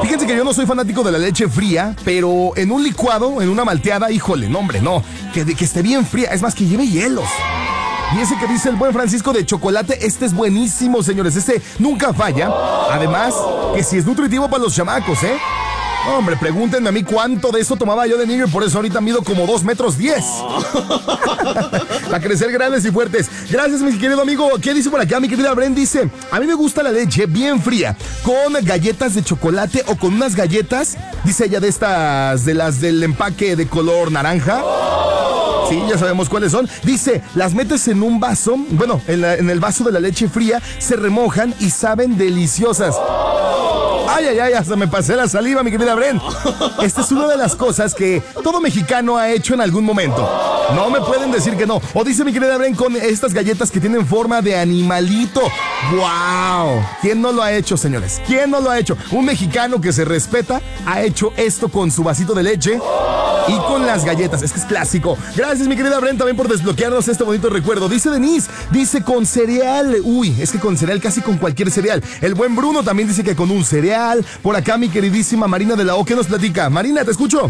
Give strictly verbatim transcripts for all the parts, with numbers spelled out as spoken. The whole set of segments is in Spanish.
Fíjense que yo no soy fanático de la leche fría, pero en un licuado, en una malteada, híjole, no hombre, no, que, que esté bien fría, es más que lleve hielos. Y ese que dice el buen Francisco de chocolate, este es buenísimo, señores, este nunca falla. Además, que si es nutritivo para los chamacos, ¿eh? Hombre, pregúntenme a mí cuánto de eso tomaba yo de niño y por eso ahorita mido como dos metros diez. Para crecer grandes y fuertes. Gracias, mi querido amigo. ¿Qué dice por acá? Mi querida Bren dice, a mí me gusta la leche bien fría, con galletas de chocolate o con unas galletas, dice ella, de estas, de las del empaque de color naranja. Sí, ya sabemos cuáles son. Dice, las metes en un vaso, bueno, en, la, en el vaso de la leche fría, se remojan y saben deliciosas. Ay, ay, ay, hasta me pasé la saliva, mi querida Bren. Esta es una de las cosas que todo mexicano ha hecho en algún momento. No me pueden decir que no. O dice mi querida Bren con estas galletas que tienen forma de animalito. ¡Wow! ¿Quién no lo ha hecho, señores? ¿Quién no lo ha hecho? Un mexicano que se respeta ha hecho esto con su vasito de leche y con las galletas. Es que es clásico. Gracias, mi querida Bren, también por desbloquearnos este bonito recuerdo. Dice Denise, dice con cereal. Uy, es que con cereal, casi con cualquier cereal. El buen Bruno también dice que con un cereal. Por acá, mi queridísima Marina de la O, ¿qué nos platica? Marina, te escucho.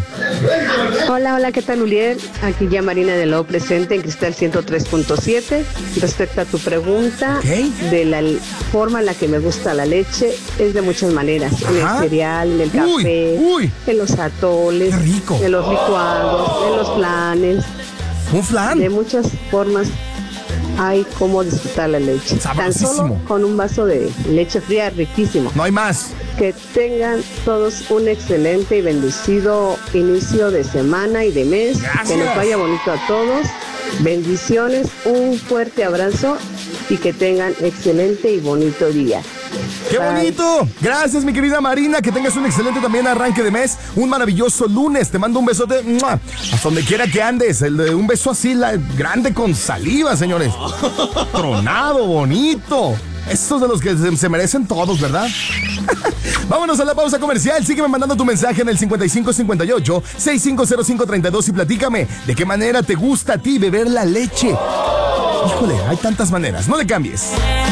Hola, hola, ¿qué tal, Uliel? Aquí ya Marina de la O presente en Cristal ciento tres punto siete. Respecto a tu pregunta, ¿qué? De la forma en la que me gusta la leche, es de muchas maneras. En el cereal, en el café, uy, uy. En los atoles, qué rico. En los licuados, en los flanes. ¿Un flan? De muchas formas hay cómo disfrutar la leche. Tan solo con un vaso de leche fría, riquísimo. No hay más. Que tengan todos un excelente y bendecido inicio de semana y de mes. Gracias. Que nos vaya bonito a todos. Bendiciones, un fuerte abrazo y que tengan excelente y bonito día. ¡Qué Bye. bonito! Gracias, mi querida Marina. Que tengas un excelente también arranque de mes. Un maravilloso lunes. Te mando un besote. ¡Mua! Hasta donde quiera que andes. El de un beso así, la, grande con saliva, señores. Tronado, bonito. Estos de los que se, se merecen todos, ¿verdad? Vámonos a la pausa comercial. Sígueme mandando tu mensaje en el cincuenta y cinco cincuenta y ocho, sesenta y cinco cero cinco treinta y dos y platícame de qué manera te gusta a ti beber la leche. Híjole, hay tantas maneras. No le cambies.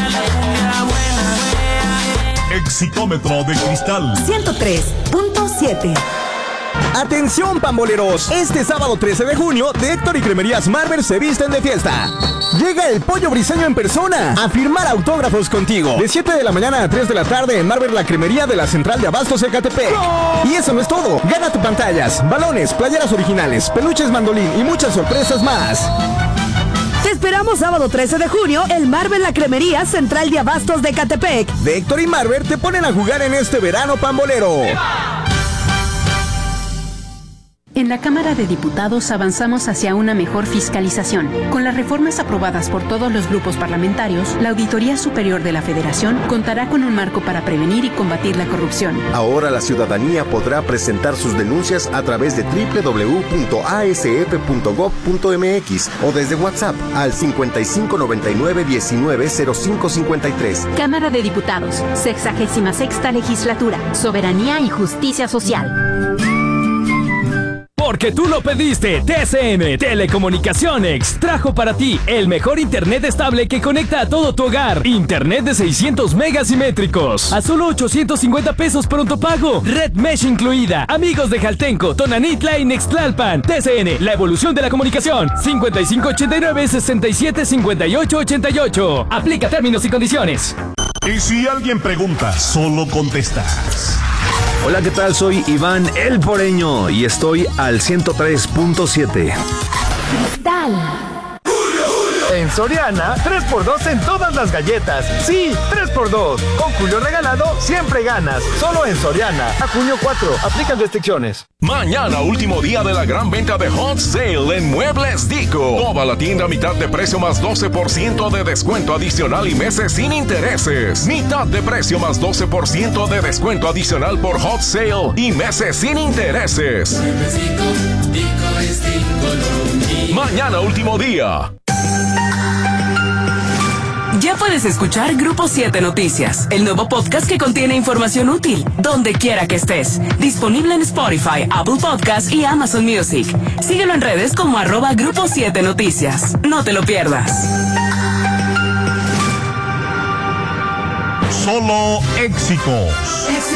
Exitómetro de cristal ciento tres punto siete. Atención, pamboleros, este sábado trece de junio, de Héctor y Cremerías Marvel se visten de fiesta. Llega el Pollo Briseño en persona a firmar autógrafos contigo. De siete de la mañana a tres de la tarde en Marvel, la cremería de la Central de Abastos Ecatepec. ¡No! Y eso no es todo. Gana tu pantallas, balones, playeras originales, peluches mandolín y muchas sorpresas más. Te esperamos sábado trece de junio en Marvel, la cremería Central de Abastos de Ecatepec. De Héctor y Marvel te ponen a jugar en este verano pambolero. En la Cámara de Diputados avanzamos hacia una mejor fiscalización. Con las reformas aprobadas por todos los grupos parlamentarios, la Auditoría Superior de la Federación contará con un marco para prevenir y combatir la corrupción. Ahora la ciudadanía podrá presentar sus denuncias a través de doble u doble u doble u punto a s f punto gov punto m x o desde WhatsApp al cincuenta y cinco noventa y nueve diecinueve cero cinco cincuenta y tres. Cámara de Diputados, sexagésima sexta legislatura, soberanía y justicia social. Porque tú lo pediste, T C M Telecomunicaciones trajo para ti el mejor internet estable que conecta a todo tu hogar. Internet de seiscientos megas simétricos a solo ochocientos cincuenta pesos pronto pago. Red Mesh incluida. Amigos de Jaltenco, Tonanitla y Nextlalpan. T C N, la evolución de la comunicación. cincuenta y cinco ochenta y nueve sesenta y siete cincuenta y ocho ochenta y ocho. Aplica términos y condiciones. Y si alguien pregunta, solo contestas. Hola, ¿qué tal? Soy Iván El Poreño y estoy al ciento tres punto siete. Cristal. En Soriana, tres por dos en todas las galletas. Sí, tres por dos. Con Julio regalado, siempre ganas. Solo en Soriana. A junio cuatro. Aplican restricciones. Mañana, último día de la gran venta de Hot Sale en Muebles Dico. Toda la tienda a mitad de precio más doce por ciento de descuento adicional y meses sin intereses. Mitad de precio más doce por ciento de descuento adicional por Hot Sale y meses sin intereses. Muebles Dico, Dico es Dico. Mañana, último día. Ya puedes escuchar Grupo siete Noticias, el nuevo podcast que contiene información útil, donde quiera que estés. Disponible en Spotify, Apple Podcasts y Amazon Music. Síguelo en redes como arroba Grupo siete Noticias. No te lo pierdas. Solo éxitos.